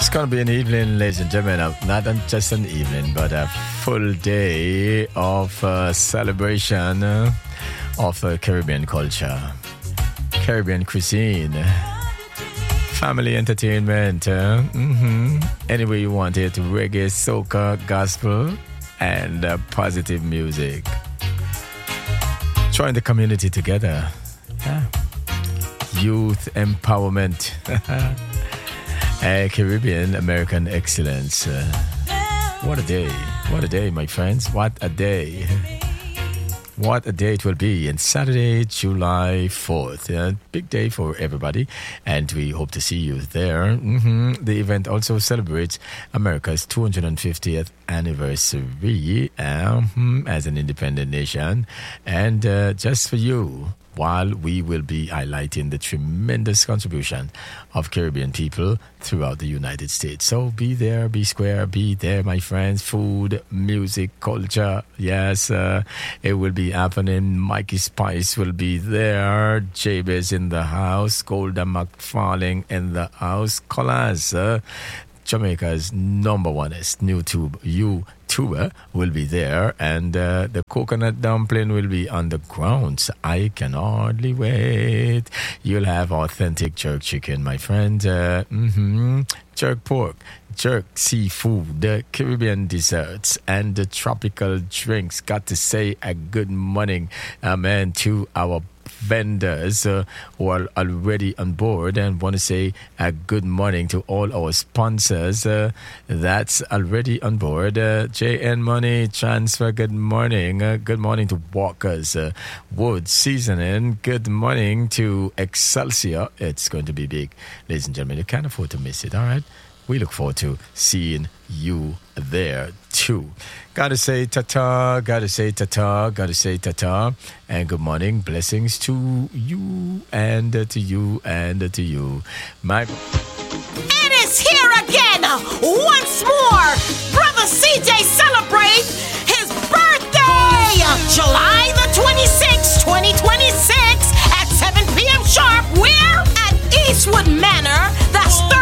It's going to be an evening, ladies and gentlemen. Not just an evening, but a full day of celebration of Caribbean culture, Caribbean cuisine, family entertainment. Any way you want it, reggae, soca, gospel, and positive music. Join the community together. Yeah. Youth empowerment. Caribbean American excellence. What a day. What a day, my friends. What a day. What a day it will be. And Saturday, July 4th. Big day for everybody. And we hope to see you there. The event also celebrates America's 250th anniversary as an independent nation. And just for you, while we will be highlighting the tremendous contribution of Caribbean people throughout the United States. So be there, be square, be there, my friends. Food, music, culture, yes, it will be happening. Mikey Spice will be there. Jabez in the house. Golda McFarling in the house. Collins, Jamaica's number one-est new YouTuber will be there, and the coconut dumpling will be on the grounds. I can hardly wait. You'll have authentic jerk chicken, my friend. Jerk pork, jerk seafood, the Caribbean desserts, and the tropical drinks. Got to say a good morning, amen, to our vendors who are already on board, and want to say a good morning to all our sponsors that's already on board. JN Money Transfer, good morning. Good morning to Walker's Wood Seasoning. Good morning to Excelsior. It's going to be big, ladies and gentlemen. You can't afford to miss it, all right? We look forward to seeing you there too. Gotta say ta-ta, gotta say ta-ta, gotta say ta-ta. And good morning, blessings to you and to you and to you. It is here again, once more. Brother CJ Celebrate